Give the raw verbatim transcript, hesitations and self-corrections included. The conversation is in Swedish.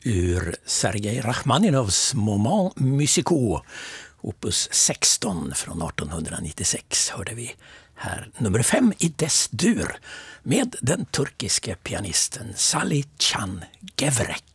ur Sergej Rachmaninovs Moments musicaux, opus sexton från artonhundranittiosex, hörde vi här nummer fem i dess dur med den turkiske pianisten Salih Can Gevrek.